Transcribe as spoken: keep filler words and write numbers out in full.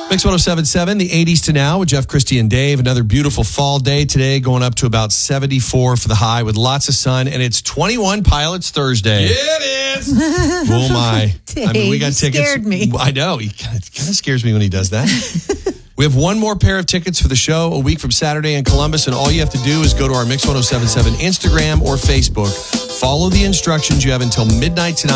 Mix one oh seven point seven, the eighties to now with Jeff, Christy, and Dave. Another beautiful fall day today, going up to about seventy-four for the high with lots of sun. And it's twenty-one Pilots Thursday. Yeah, it is. Oh, my. Dave, I mean, we got you tickets. scared me. I know. He kind of scares me when he does that. We have one more pair of tickets for the show a week from Saturday in Columbus. And all you have to do is go to our Mix one oh seven point seven Instagram or Facebook. Follow the instructions. You have until midnight tonight.